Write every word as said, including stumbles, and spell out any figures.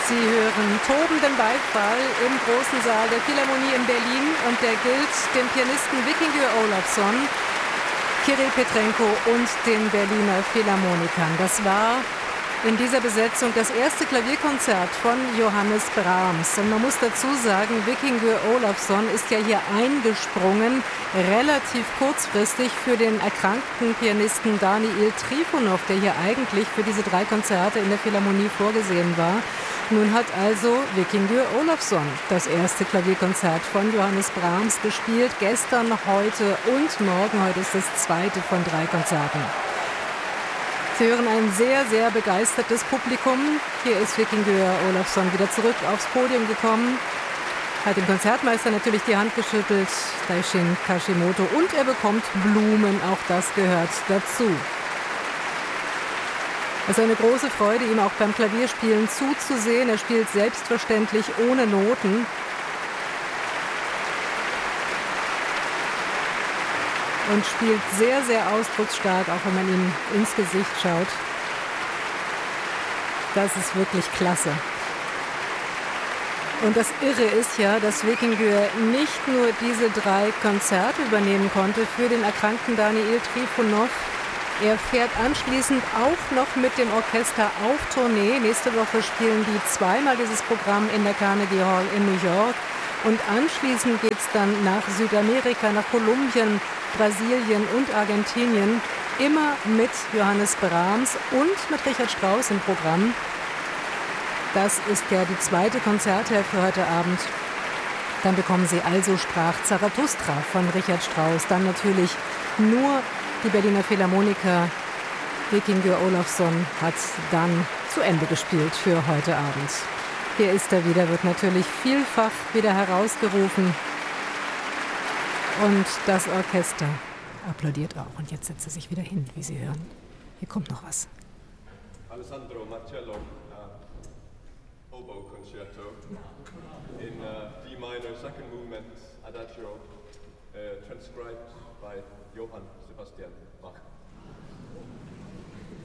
Sie hören tobenden Beifall im großen Saal der Philharmonie in Berlin und der gilt dem Pianisten Vikingur Ólafsson, Kirill Petrenko und den Berliner Philharmonikern. Das war in dieser Besetzung das erste Klavierkonzert von Johannes Brahms. Und man muss dazu sagen, Vikingur Ólafsson ist ja hier eingesprungen, relativ kurzfristig für den erkrankten Pianisten Daniil Trifonov, der hier eigentlich für diese drei Konzerte in der Philharmonie vorgesehen war. Nun hat also Vikingur Ólafsson das erste Klavierkonzert von Johannes Brahms gespielt. Gestern, heute und morgen. Heute ist das zweite von drei Konzerten. Sie hören ein sehr, sehr begeistertes Publikum. Hier ist Vikingur Ólafsson wieder zurück aufs Podium gekommen. Hat dem Konzertmeister natürlich die Hand geschüttelt, Daishin Kashimoto. Und er bekommt Blumen, auch das gehört dazu. Es ist eine große Freude, ihm auch beim Klavierspielen zuzusehen. Er spielt selbstverständlich ohne Noten. Und spielt sehr, sehr ausdrucksstark, auch wenn man ihm ins Gesicht schaut. Das ist wirklich klasse. Und das Irre ist ja, dass Vikingur nicht nur diese drei Konzerte übernehmen konnte für den erkrankten Daniil Trifonov. Er fährt anschließend auch noch mit dem Orchester auf Tournee. Nächste Woche spielen die zweimal dieses Programm in der Carnegie Hall in New York. Und anschließend geht es dann nach Südamerika, nach Kolumbien, Brasilien und Argentinien. Immer mit Johannes Brahms und mit Richard Strauss im Programm. Das ist ja die zweite Konzerthälfte heute Abend. Dann bekommen Sie Also sprach Zarathustra von Richard Strauss. Dann natürlich nur die Berliner Philharmoniker. Vikingur Ólafsson hat dann zu Ende gespielt für heute Abend. Hier ist er wieder, wird natürlich vielfach wieder herausgerufen. Und das Orchester applaudiert auch. Und jetzt setzt er sich wieder hin, wie Sie hören. Hier kommt noch was. Alessandro Marcello, uh, Oboe Concerto in uh, D minor, second movement, Adagio, uh, transcribed by Johann Sebastian Bach.